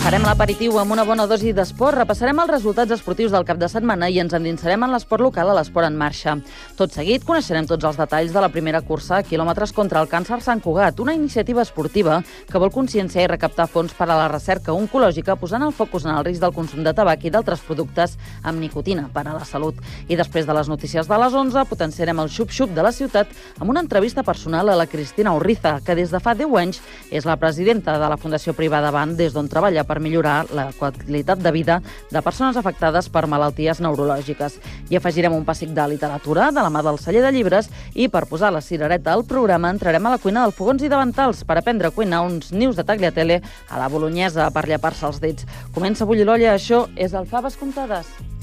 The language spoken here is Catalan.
Farem l'aperitiu amb una bona dosi d'esport, repassarem els resultats esportius del cap de setmana i ens endinsarem en l'esport local a l'Esport en Marxa. Tot seguit coneixerem tots els detalls de la primera cursa a quilòmetres contra el càncer Sant Cugat, una iniciativa esportiva que vol conscienciar i recaptar fons per a la recerca oncològica, posant el focus en el risc del consum de tabac i d'altres productes amb nicotina per a la salut. I després de les notícies de les 11, potenciarem el xup-xup de la ciutat amb una entrevista personal a la Cristina Urriza, que des de fa 10 anys és la presidenta de la Fundació Privada BAN, des d'on treballa per millorar la qualitat de vida de persones afectades per malalties neurològiques. I afegirem un pessic de literatura de la mà del celler de llibres i per posar la cirereta al programa entrarem a la cuina del Fogons i Davantals per aprendre a cuinar uns nius de tagliatelle a la bolonyesa per llepar-se els dits. Comença a bullir l'olla, això és el Faves Comptades.